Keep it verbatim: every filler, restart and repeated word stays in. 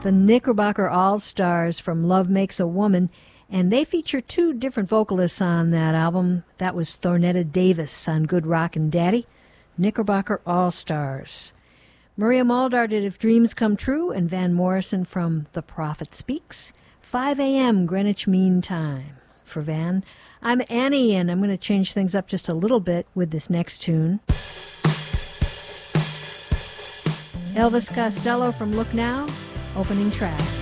the Knickerbocker All-Stars from Love Makes a Woman, and they feature two different vocalists on that album. That was Thornetta Davis on Good Rockin' Daddy, Knickerbocker All-Stars. Maria Muldaur did If Dreams Come True, and Van Morrison from The Prophet Speaks, five a.m. Greenwich Mean Time. For Van, I'm Annie, and I'm going to change things up just a little bit with this next tune. Elvis Costello from Look Now, opening track.